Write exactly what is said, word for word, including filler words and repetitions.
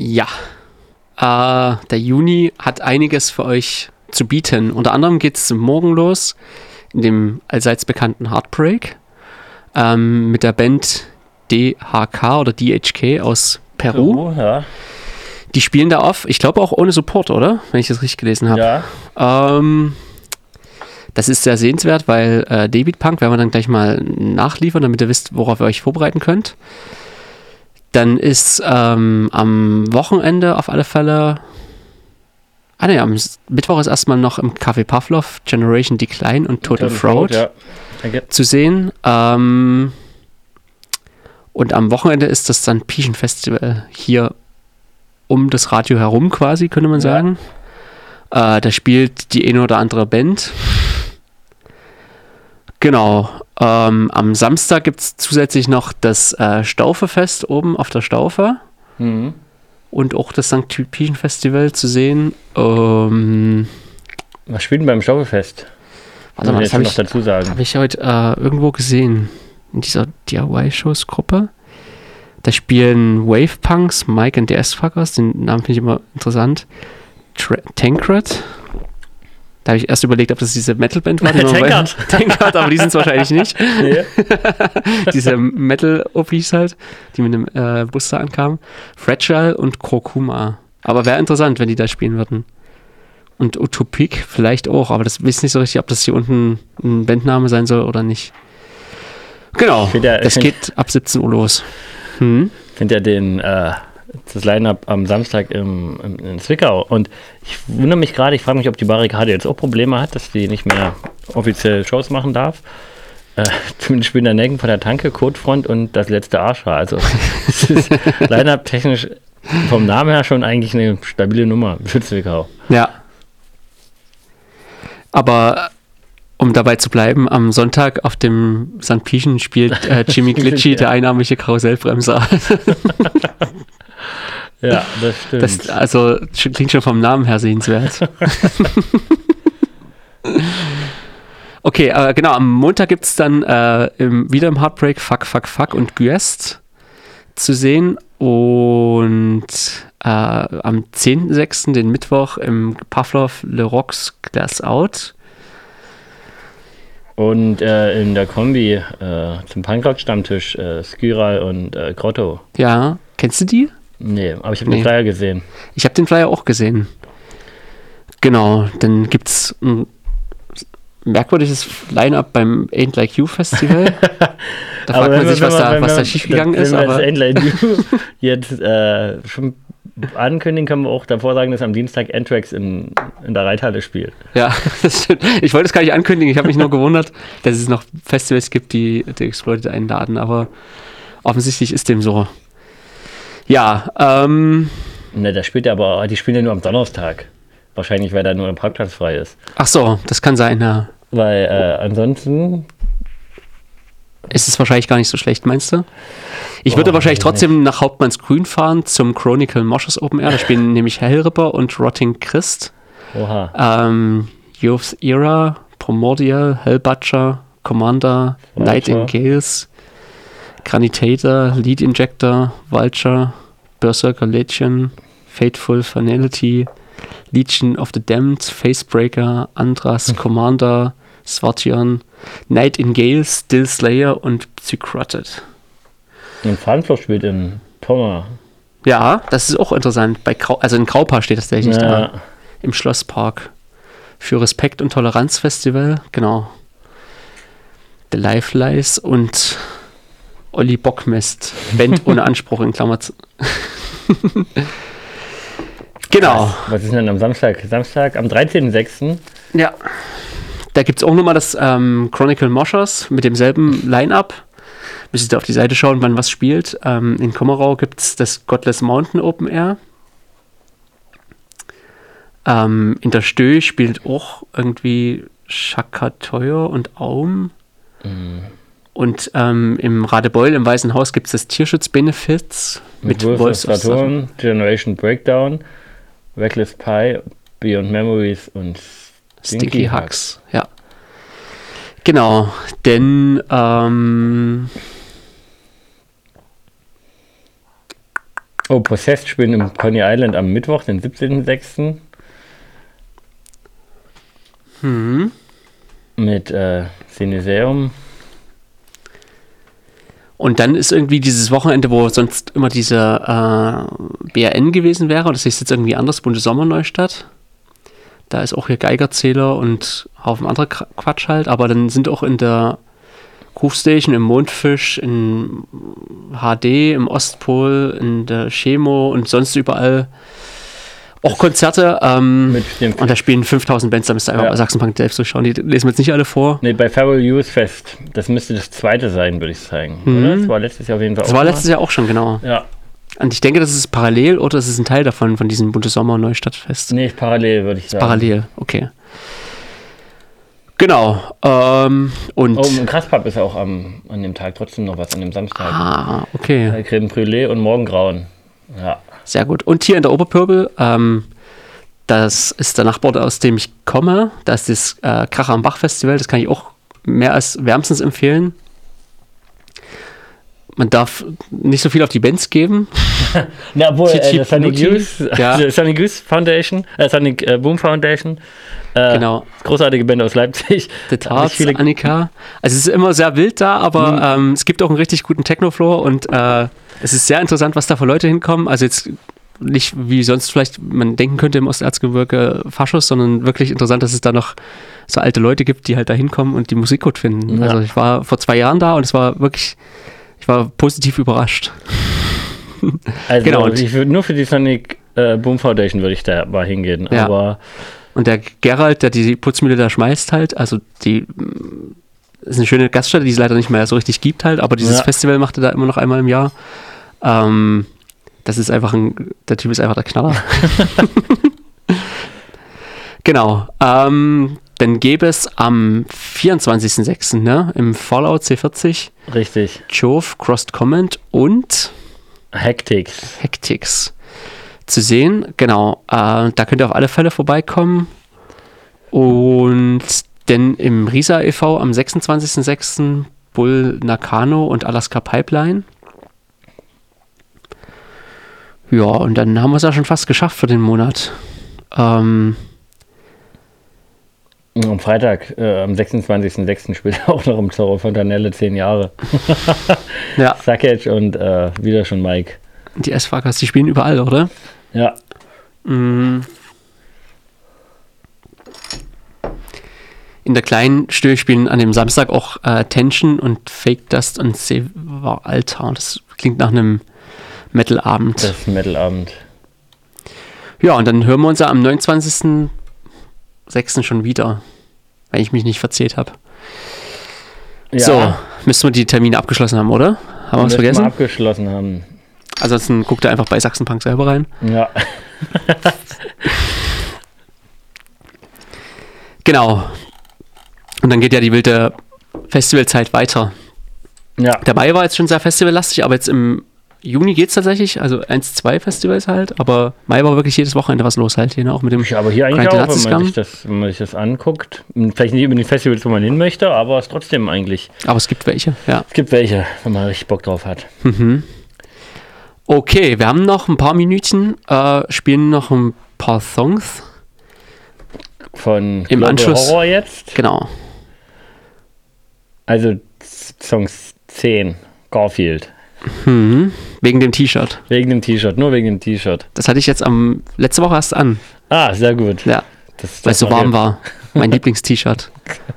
Ja, äh, der Juni hat einiges für euch zu bieten. Unter anderem geht es morgen los, in dem allseits bekannten Heartbreak, ähm, mit der Band D H K oder D H K aus Peru. Peru, ja. Die spielen da auf, ich glaube auch ohne Support, oder? Wenn ich das richtig gelesen habe. Ja. Ähm, das ist sehr sehenswert, weil äh, David Punk werden wir dann gleich mal nachliefern, damit ihr wisst, worauf ihr euch vorbereiten könnt. Dann ist ähm, am Wochenende auf alle Fälle, ah ne, am Mittwoch ist erstmal noch im Café Pavlov Generation Decline und Total, Total Fraud ja. Danke. zu sehen. Ähm, und am Wochenende ist das Sankt Pieschen Festival hier um das Radio herum quasi, könnte man sagen. Ja. Äh, da spielt die eine oder andere Band. Genau. Ähm, am Samstag gibt es zusätzlich noch das äh, Staufefest oben auf der Staufe. Mhm. Und auch das Sankt Pieschen Festival zu sehen. Ähm, Was spielt denn beim Staufefest? Warte mal, das habe ich, dazu sagen. hab ich heute äh, irgendwo gesehen. In dieser D I Y-Shows-Gruppe. Da spielen Wave Punks, Mike and the S-Fuckers, den Namen finde ich immer interessant. Tra- Tancred. Da habe ich erst überlegt, ob das diese Metal-Band war. Die Tankard. Tankard, aber die sind es wahrscheinlich nicht. Nee. Diese Metal-O Ps halt, die mit dem äh, Bus da ankamen. Fragile und Kurkuma. Aber wäre interessant, wenn die da spielen würden. Und Utopic vielleicht auch, aber das weiß nicht so richtig, ob das hier unten ein Bandname sein soll oder nicht. Genau, ja, das geht ab siebzehn Uhr los. Hm? Ich finde ja den, äh, das Line-Up am Samstag im, im, in Zwickau und ich wundere mich gerade, ich frage mich, ob die Barrikade jetzt auch Probleme hat, dass die nicht mehr offiziell Shows machen darf. Äh, zumindest spielen der Necken von der Tanke, Codefront und das letzte Arschhaar. Also es ist Line-Up technisch vom Namen her schon eigentlich eine stabile Nummer für Zwickau. Ja. Aber um dabei zu bleiben, am Sonntag auf dem Sankt Pieschen spielt äh, Jimmy Glitchy, ja. Der einarmige Karussellbremser. Ja, das stimmt. Das, also klingt schon vom Namen her sehenswert. Okay, äh, genau, am Montag gibt es dann äh, im, wieder im Heartbreak Fuck, Fuck, Fuck und Guest zu sehen und äh, am zehnten sechsten den Mittwoch im Pavlov Le Rocks Glass Out. Und äh, in der Kombi äh, zum Punkrock-Stammtisch äh, Skyral und äh, Grotto. Ja, kennst du die? Nee, aber ich habe Nee. den Flyer gesehen. Ich habe den Flyer auch gesehen. Genau, dann gibt es ein merkwürdiges Line-Up beim Ain't Like You Festival. Da fragt man sich, was da, was da schiefgegangen ist. Wenn wir Aber das Ain't Like You jetzt äh, schon ankündigen, können wir auch davor sagen, dass am Dienstag Anthrax in, in der Reithalle spielt. ja, das stimmt. Ich wollte es gar nicht ankündigen. Ich habe mich nur gewundert, dass es noch Festivals gibt, die die Exploited einladen. Aber offensichtlich ist dem so. Ja, ähm... Ne, da spielt er aber, die spielen ja nur am Donnerstag. Wahrscheinlich, weil da nur ein Parkplatz frei ist. Ach so, das kann sein, ja. Weil äh, ansonsten... Ist es wahrscheinlich gar nicht so schlecht, meinst du? Ich Oh, würde wahrscheinlich nee. trotzdem nach Hauptmannsgrün fahren zum Chronicle Mosches Open Air. Da spielen nämlich Hellripper und Rotting Christ. Oha. Ähm, Youth's Era, Primordial, Hellbutcher, Commander, Vulture. Night in Gales, Granitator, Lead Injector, Vulture, Berserker Legion, Fateful Finality, Legion of the Damned, Facebreaker, Andras, Hm. Commander, Svartion, Night in Gales, Still Slayer und Psycrotted. Und Farnfloch spielt in Tonga. Ja, das ist auch interessant. Bei Grau, also in Graupa steht das tatsächlich da. Ja. Im Schlosspark. Für Respekt und Toleranz Festival, genau. The Life Lies und Olli Bockmist. Band ohne Anspruch in Klammer. zu- Genau. Was ist denn am Samstag? Samstag am dreizehnten sechsten Ja. Da gibt es auch nochmal das ähm, Chronicle Moshers mit demselben Line-Up. Müsstet ihr auf die Seite schauen, wann was spielt. Ähm, in Kommerau gibt es das Godless Mountain Open Air. Ähm, in der Stö spielt auch irgendwie Schakatoyer und Aum. Mhm. Und ähm, im Radebeul, im Weißen Haus, gibt es das Tierschutzbenefits mit Wolf Wolfs of Saturn, Generation Breakdown, Reckless Pie, Beyond Memories und Stinky, Stinky Hugs. Ja. Genau, denn ähm, Oh, Possessed spielen im Coney Island am Mittwoch, den siebzehnten sechsten Hm. Mit äh, Cineseum. Und dann ist irgendwie dieses Wochenende, wo sonst immer diese äh, B R N gewesen wäre, das ist jetzt irgendwie anders, Bunte Sommerneustadt. Da ist auch hier Geigerzähler und Haufen anderer Quatsch halt, aber dann sind auch in der Groove Station, im Mondfisch, in H D, im Ostpol, in der Chemo und sonst überall auch Konzerte. Ähm, Mit dem und da spielen fünftausend Bands, da müsst ihr einfach Ja. bei Sachsenpunk selbst durchschauen. Die lesen wir jetzt nicht alle vor. Ne, bei Feral Youth Fest. Das müsste das zweite sein, würde ich sagen. Mhm. Oder? Das war letztes Jahr auf jeden Fall Das auch war mal. letztes Jahr auch schon, genau. Ja. Und ich denke, das ist parallel oder es ist ein Teil davon, von diesem Bunte Sommer Neustadtfest. Nee, parallel, würde ich sagen. Parallel, okay. Genau. Ähm, und. Oh, im Krasspub ist auch am, an dem Tag trotzdem noch was, an dem Samstag. Ah, okay. Äh, Creme Brûlée und Morgengrauen. Ja. Sehr gut. Und hier in der Oberpöbel, ähm, das ist der Nachbar, aus dem ich komme. Da ist das äh, Kracher am Bach Festival. Das kann ich auch mehr als wärmstens empfehlen. Man darf nicht so viel auf die Bands geben. Na, obwohl, äh, Chichi der Sonic Pluti. Youth, Ja. äh, Sonic Youth Foundation, äh, Sonic äh, Boom Foundation. Äh, Genau. Großartige Band aus Leipzig. The Da hab ich Tarts, viele- Annika. Also es ist immer sehr wild da, aber Mhm. ähm, es gibt auch einen richtig guten Techno-Floor und äh, es ist sehr interessant, was da für Leute hinkommen. Also jetzt nicht wie sonst vielleicht man denken könnte im Osterzgebirge Faschos, sondern wirklich interessant, dass es da noch so alte Leute gibt, die halt da hinkommen und die Musik gut finden. Ja. Also ich war vor zwei Jahren da und es war wirklich, ich war positiv überrascht. Also Genau, und- ich würd, nur für die Sonic äh, Boom Foundation würde ich da mal hingehen. Ja. Aber Und der Gerald, der die Putzmühle da schmeißt halt, also die mm, ist eine schöne Gaststätte, die es leider nicht mehr so richtig gibt halt, aber dieses Ja. Festival macht er da immer noch einmal im Jahr. Ähm, das ist einfach ein, der Typ ist einfach der Knaller. Genau. Ähm, dann gäbe es am vierundzwanzigsten sechsten Ne, im Fallout C vierzig richtig. Jove, Crossed Comment und Hectics. Hectics zu sehen. Genau, äh, da könnt ihr auf alle Fälle vorbeikommen. Und denn im Risa e V am sechsundzwanzigsten sechsten Bull Nakano und Alaska Pipeline. Ja, und dann haben wir es ja schon fast geschafft für den Monat. Ähm, Am Freitag, äh, am sechsundzwanzigsten sechsten spielt er auch noch im Zorro Fontanelle zehn Jahre. ja, Sackage und äh, wieder schon Mike. die S-Fuckers, die spielen überall, oder? Ja. Mm. In der kleinen Stö spielen an dem Samstag auch äh, Tension und Fake Dust und Seva Altar. Das klingt nach einem Metal-Abend. Das ist ein Metal-Abend. Ja, und dann hören wir uns ja am neunundzwanzigsten sechsten schon wieder, wenn ich mich nicht verzählt habe. Ja, So, müssen wir die Termine abgeschlossen haben, oder? Haben wir was müssen vergessen? wir abgeschlossen haben. Ansonsten guckt ihr einfach bei Sachsenpunk selber rein. Ja. Genau. Und dann geht ja die wilde Festivalzeit weiter. Ja. Der Mai war jetzt schon sehr festivallastig, aber jetzt im Juni geht es tatsächlich, also eins, zwei Festivals halt, aber Mai war wirklich jedes Wochenende was los halt, hier, ne? Auch mit dem Ja, aber hier eigentlich Grind auch, wenn Nazis man, Scum. sich das, wenn man sich das anguckt. Vielleicht nicht über die Festivals, wo man hin möchte, aber es trotzdem eigentlich. Aber es gibt welche, ja. Es gibt welche, wenn man richtig Bock drauf hat. Mhm. Okay, wir haben noch ein paar Minütchen, äh, spielen noch ein paar Songs. Von Im Global Anschluss- Horror jetzt. Genau. Also Songs zehn, Garfield. Mhm. Wegen dem T-Shirt. Wegen dem T-Shirt, nur wegen dem T-Shirt. Das hatte ich jetzt am letzte Woche erst an, Ah, sehr gut. ja, Das, weil es so war warm der- war. Mein Lieblings-T-Shirt.